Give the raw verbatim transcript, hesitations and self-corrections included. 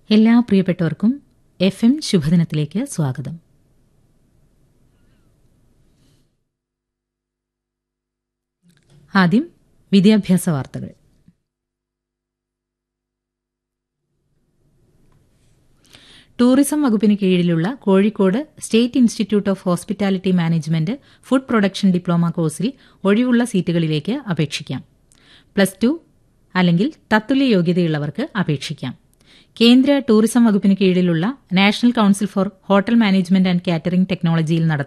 എല്ലാ പ്രിയപ്പെട്ടവർക്കും F M ശുഭദിനത്തിലേക്ക് സ്വാഗതം. ആദ്യം വിദ്യാഭ്യാസ വാർത്തകൾ. ടൂറിസം വകുപ്പിന് കീഴിലുള്ള Kozhikode state institute of hospitality management food production diploma കോഴ്സിൽ ഒഴിവുള്ള സീറ്റുകളിലേക്ക് അപേക്ഷിക്കാം. പ്ലസ് ടു അല്ലെങ്കിൽ തത്തുല്യ യോഗ്യതയുള്ളവർക്ക് അപേക്ഷിക്കാം. കേന്ദ്ര ടൂറിസം വകുപ്പിന് കീഴിലുള്ള national council four hotel management and catering ടെക്നോളജിയിൽ നടത്തുന്ന